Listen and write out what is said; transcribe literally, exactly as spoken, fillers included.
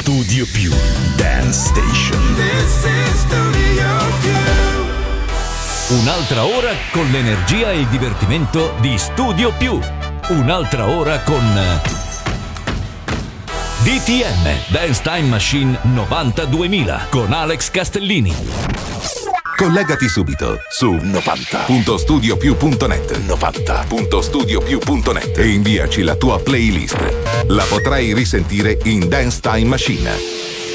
Studio Più Dance Station. This is Studio Più. Un'altra ora con l'energia e il divertimento di Studio Più. Un'altra ora con D T M Dance Time Machine novantaduemila con Alex Castellini. Collegati subito su novanta punto studio più punto net novanta punto studio più punto net e inviaci la tua playlist. La potrai risentire in Dance Time Machine.